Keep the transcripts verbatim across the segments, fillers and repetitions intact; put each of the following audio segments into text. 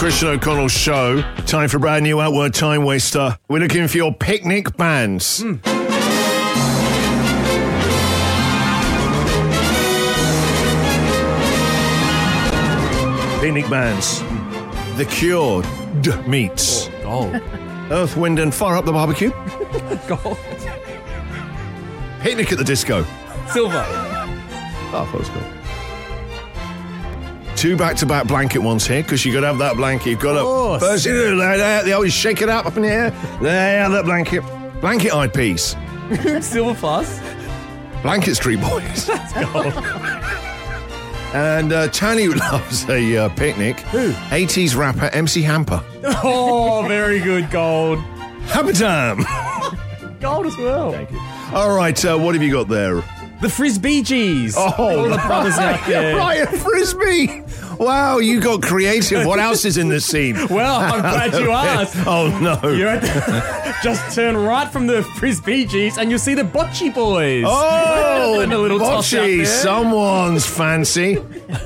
Christian O'Connell Show. Time for a brand new Outward Time Waster. We're looking for your picnic bands. Mm. Picnic bands. The Cure D- meets. Oh, gold. Earth, Wind and Fire Up the Barbecue. Gold. Picnic at the Disco. Silver. Oh, that was cool. Two back-to-back blanket ones here, because you got to have that blanket. You've got to first, you know, they always shake it up up in the air. There, that blanket. Blanket eyepiece. Silver plus. Blanket Street Boys. That's gold. And uh, Tony loves a uh, picnic. Who? eighties rapper M C Hamper. Oh, very good, gold. Hamper time. Gold as well. Thank you. All right, uh, what have you got there? The Frisbee G's. Oh, all the brothers out there. Right, a Frisbee. Wow, you got creative. What else is in this scene? Well, I'm glad you asked. Oh, no. You're at the, just turn right from the Frisbee G's and you'll see the Bocce Boys. Oh, and a little toss out Bocce, there. someone's fancy.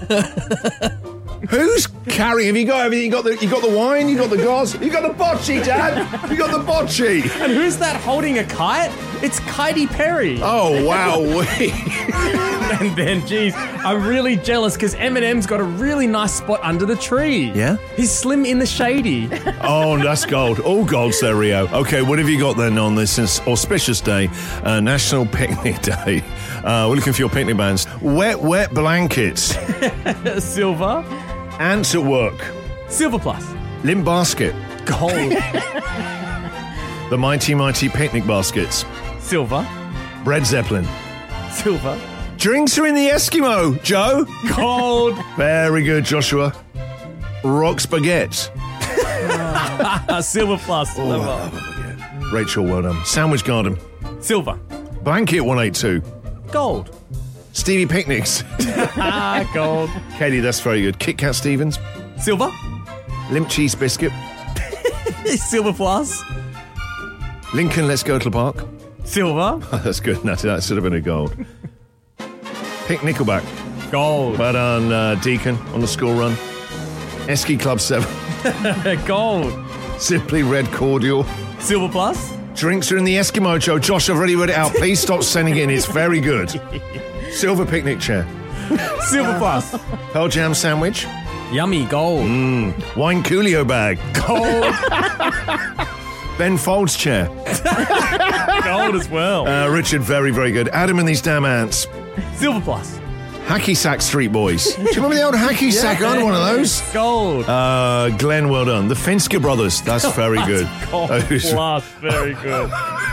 Who's carrying? Have you got everything? You got the you got the wine. You got the glass. You got the bocce, Dad. You got the bocce. And who's that holding a kite? It's Katy Perry. Oh wow! And then, geez, I'm really jealous because Eminem's got a really nice spot under the tree. Yeah? He's slim in the shady. Oh, that's gold. All gold's there, Rio. Okay, what have you got then on this auspicious day, uh, National Picnic Day? Uh, we're looking for your picnic bands. Wet, wet blankets. Silver. Ants at work. Silver plus. Limp basket. Gold. The mighty, mighty picnic baskets. Silver. Bread Zeppelin. Silver. Drinks are in the Eskimo, Joe. Gold. Very good, Joshua. Rock spaghetti. Silver plus. Oh, Rachel, well done. Sandwich Garden. Silver. Blanket one eighty-two. Gold. Stevie Picnics. Ah, gold. Katie, that's very good. Kit Kat Stevens. Silver. Limp Cheese Biscuit. Silver plus. Lincoln, Let's Go to the Park. Silver. Oh, that's good. That, that should have been a gold. Pick Nickelback. Gold. Well done, uh, Deacon, on the school run. Esky Club seven. Gold. Simply Red Cordial. Silver plus. Drinks are in the Eskimo, Joe. Josh, I've already read it out. Please stop sending it in. It's very good. Silver picnic chair. Silver plus. Pearl Jam sandwich. Yummy, gold. Mm. Wine Coolio bag. Gold. Ben Folds chair. Gold as well. Uh, Richard, very, very good. Adam and these damn ants. Silver plus. Hacky Sack Street Boys. Do you remember the old Hacky Sack? I had one of those. Gold. Uh, Glenn, well done. The Finsker Brothers. That's very That's good. Gold Those- plus. Very good.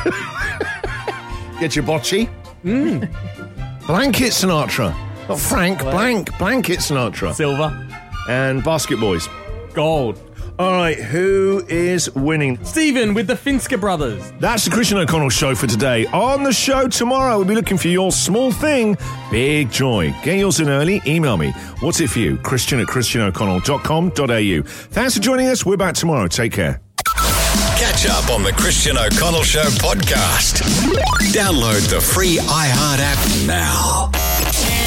Get your bocce. Mm. Blanket Sinatra. Not Frank. What? Blank. Blanket Sinatra. Silver. And Basket Boys. Gold. All right, who is winning? Stephen with the Finsker Brothers. That's the Christian O'Connell Show for today. On the show tomorrow, we'll be looking for your small thing, big joy. Get yours in early. Email me. What's it for you? Christian at christian o'connell dot com dot a u. Thanks for joining us. We're back tomorrow. Take care. Catch up on the Christian O'Connell Show podcast. Download the free iHeart app now.